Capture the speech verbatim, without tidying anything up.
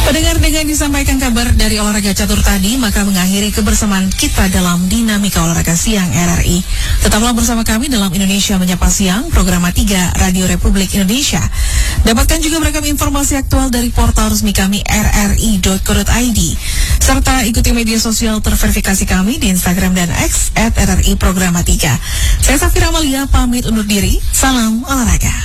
Pendengar, dengan disampaikan kabar dari olahraga catur tadi, maka mengakhiri kebersamaan kita dalam Dinamika Olahraga Siang R R I. Tetaplah bersama kami dalam Indonesia Menyapa Siang, program tiga Radio Republik Indonesia. Dapatkan juga beragam informasi aktual dari portal resmi kami r r i dot co dot i d. Serta ikuti media sosial terverifikasi kami di Instagram dan X at R R I Programa tiga. Saya Safira Amalia, pamit undur diri. Salam olahraga.